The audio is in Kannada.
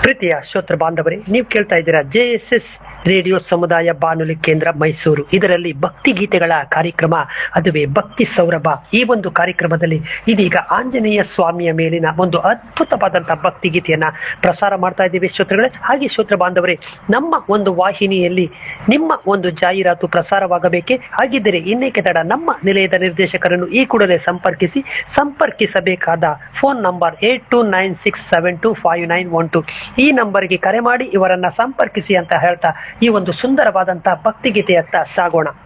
ಪ್ರೀತಿಯ ಶ್ರೋತೃ ಬಾಂಧವರೇ, ನೀವು ಕೇಳ್ತಾ ಇದ್ದೀರಾ JSS ರೇಡಿಯೋ ಸಮುದಾಯ ಬಾನುಲಿ ಕೇಂದ್ರ ಮೈಸೂರು. ಇದರಲ್ಲಿ ಭಕ್ತಿ ಗೀತೆಗಳ ಕಾರ್ಯಕ್ರಮ, ಅದುವೇ ಭಕ್ತಿ ಸೌರಭ. ಈ ಒಂದು ಕಾರ್ಯಕ್ರಮದಲ್ಲಿ ಇದೀಗ ಆಂಜನೇಯ ಸ್ವಾಮಿಯ ಮೇಲಿನ ಒಂದು ಅದ್ಭುತವಾದಂತಹ ಭಕ್ತಿ ಗೀತೆಯನ್ನ ಪ್ರಸಾರ ಮಾಡ್ತಾ ಇದ್ದೀವಿ ಶ್ರೋತೃಗಳೇ. ಹಾಗೆ ಶ್ರೋತೃ ಬಾಂಧವರೇ, ನಮ್ಮ ಒಂದು ವಾಹಿನಿಯಲ್ಲಿ ನಿಮ್ಮ ಒಂದು ಜಾಹೀರಾತು ಪ್ರಸಾರವಾಗಬೇಕೆ? ಹಾಗಿದ್ದರೆ ಇನ್ನೇಕೆ ತಡ, ನಮ್ಮ ನಿಲಯದ ನಿರ್ದೇಶಕರನ್ನು ಈ ಕೂಡಲೇ ಸಂಪರ್ಕಿಸಬೇಕಾದ ಫೋನ್ ನಂಬರ್ 8296725912. ಈ ನಂಬರ್ಗೆ ಕರೆ ಮಾಡಿ ಇವರನ್ನ ಸಂಪರ್ಕಿಸಿ ಅಂತ ಹೇಳ್ತಾ ಈ ಒಂದು ಸುಂದರವಾದಂತಹ ಭಕ್ತಿಗೀತೆಯತ್ತ ಸಾಗೋಣ.